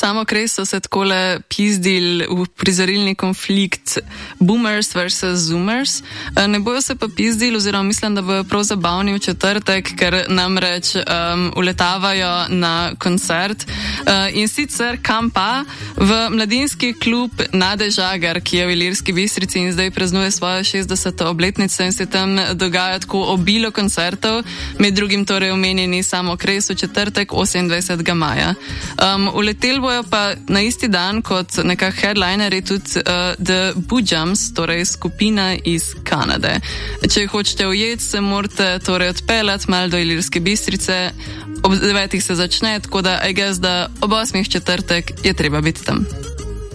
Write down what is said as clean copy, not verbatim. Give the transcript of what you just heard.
samo Krej so se takole pizdili v prizorilni konflikt boomers versus zoomers. Ne bojo se pa pizdili, oziroma mislim, da bojo prav zabavni v četrtek, ker namreč uletavajo na koncert. In sicer kam pa? V mladinski klub Nade Žagar, ki je v Ilirski Bistrici in zdaj praznuje svojo 60. obletnico in se tam dogaja tako obilo koncertov, med drugim torej omenjeni samo Krej v četrtek 28. maja. Uleteli bojo pa na isti dan kot nekak headlinerji tudi The Boojums, torej skupina iz Kanade. Če hočete ujeti, se morate torej odpeljati malo do Ilirske Bistrice, ob 9. se začne, tako da I guess, da ob 8. četrtek je treba biti tam.